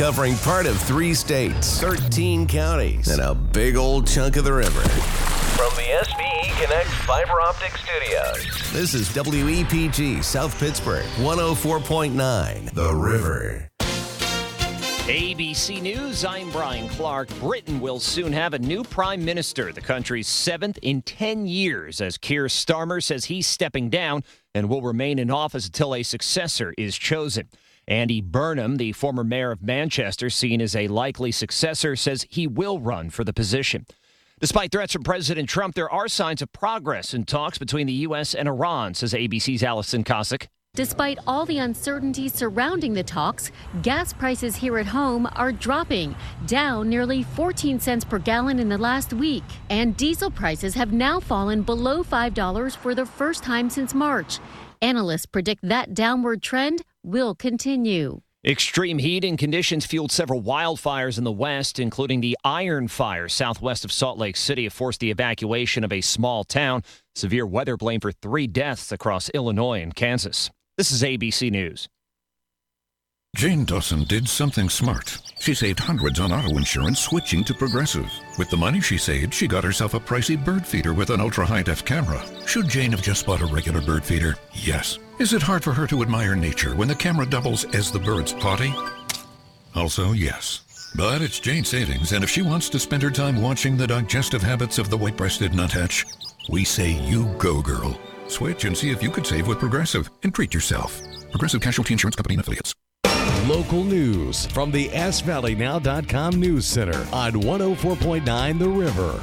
covering part of 3 states, 13 counties, and a big old chunk of the river. From the SVE Connect Fiber Optic Studios, this is WEPG South Pittsburgh, 104.9, The River. ABC News, I'm Brian Clark. Britain will soon have a new prime minister, the country's 7th in 10 years, as Keir Starmer says he's stepping down and will remain in office until a successor is chosen. Andy Burnham, the former mayor of Manchester, seen as a likely successor, says he will run for the position. Despite threats from President Trump, there are signs of progress in talks between the U.S. and Iran, says ABC's Allison Cossack. Despite all the uncertainty surrounding the talks, gas prices here at home are dropping, down nearly 14 cents per gallon in the last week. And diesel prices have now fallen below $5 for the first time since March. Analysts predict that downward trend will continue. Extreme heat and conditions fueled several wildfires in the west, including the Iron Fire southwest of Salt Lake City, have forced the evacuation of a small town. Severe weather blamed for 3 deaths across Illinois and Kansas. This is ABC News. Jane Dawson did something smart. She saved hundreds on auto insurance switching to Progressive. With the money she saved, she got herself a pricey bird feeder with an ultra-high-def camera. Should Jane have just bought a regular bird feeder? Yes. Is it hard for her to admire nature when the camera doubles as the bird's potty? Also, yes. But it's Jane's savings, and if she wants to spend her time watching the digestive habits of the white-breasted nuthatch, we say you go, girl. Switch and see if you could save with Progressive and treat yourself. Progressive Casualty Insurance Company and Affiliates. Local news from the SValleyNow.com News Center on 104.9 The River.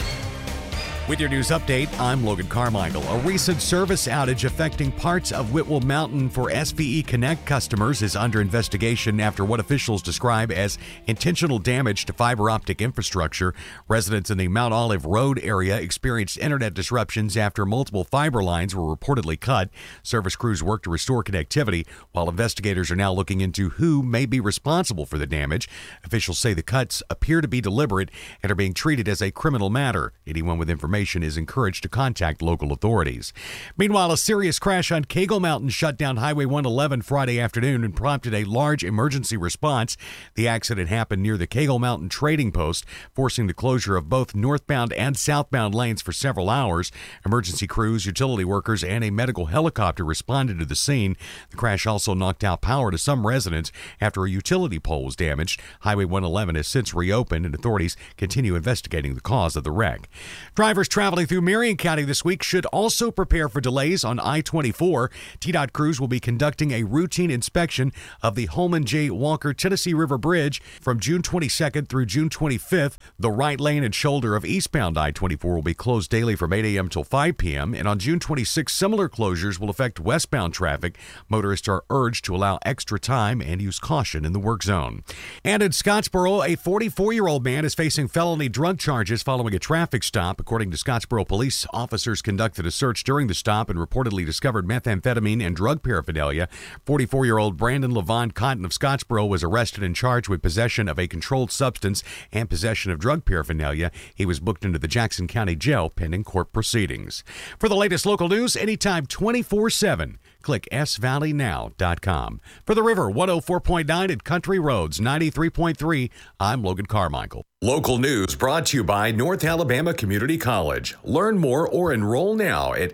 With your news update, I'm Logan Carmichael. A recent service outage affecting parts of Whitwell Mountain for SVE Connect customers is under investigation after what officials describe as intentional damage to fiber optic infrastructure. Residents in the Mount Olive Road area experienced internet disruptions after multiple fiber lines were reportedly cut. Service crews worked to restore connectivity, while investigators are now looking into who may be responsible for the damage. Officials say the cuts appear to be deliberate and are being treated as a criminal matter. Anyone with information is encouraged to contact local authorities. Meanwhile, a serious crash on Cagle Mountain shut down Highway 111 Friday afternoon and prompted a large emergency response. The accident happened near the Cagle Mountain Trading Post, forcing the closure of both northbound and southbound lanes for several hours. Emergency crews, utility workers, and a medical helicopter responded to the scene. The crash also knocked out power to some residents after a utility pole was damaged. Highway 111 has since reopened, and authorities continue investigating the cause of the wreck. Drivers traveling through Marion County this week should also prepare for delays on I-24. TDOT crews will be conducting a routine inspection of the Holman J. Walker Tennessee River Bridge from June 22nd through June 25th. The right lane and shoulder of eastbound I-24 will be closed daily from 8 a.m. till 5 p.m. And on June 26th, similar closures will affect westbound traffic. Motorists are urged to allow extra time and use caution in the work zone. And in Scottsboro, a 44-year-old man is facing felony drug charges following a traffic stop. According to Scottsboro police, officers conducted a search during the stop and reportedly discovered methamphetamine and drug paraphernalia. 44-year-old Brandon Levon Cotton of Scottsboro was arrested and charged with possession of a controlled substance and possession of drug paraphernalia. He was booked into the Jackson County Jail pending court proceedings. For the latest local news, anytime 24/7, click SValleyNow.com. For The River, 104.9 at Country Roads, 93.3, I'm Logan Carmichael. Local news brought to you by North Alabama Community College. Learn more or enroll now at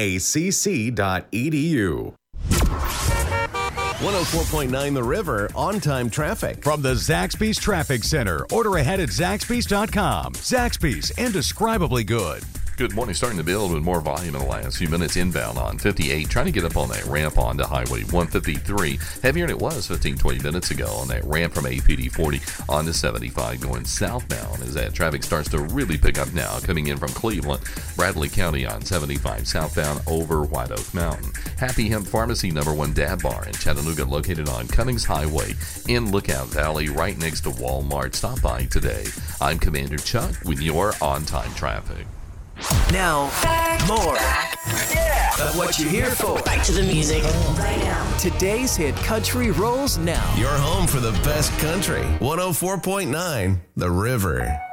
nacc.edu. 104.9 The River, on-time traffic. From the Zaxby's Traffic Center. Order ahead at Zaxby's.com. Zaxby's, indescribably good. Good morning. Starting to build with more volume in the last few minutes inbound on 58. Trying to get up on that ramp onto Highway 153. Heavier than it was 15-20 minutes ago on that ramp from APD 40 onto 75 going southbound as that traffic starts to really pick up now. Coming in from Cleveland, Bradley County on 75 southbound over White Oak Mountain. Happy Hemp Pharmacy #1 Dab Bar in Chattanooga located on Cummings Highway in Lookout Valley right next to Walmart. Stop by today. I'm Commander Chuck with your on-time traffic. Now, more of what you're here for. Back to the music right now. Today's hit country rolls now. Your home for the best country. 104.9 The River.